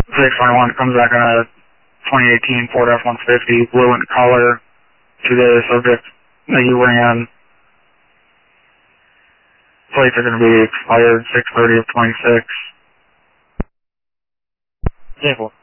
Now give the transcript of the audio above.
621 comes back on a 2018 Ford F-150, blue in color, to the subject that you ran. Plates are going to be expired 6/30 of 26. 10-4.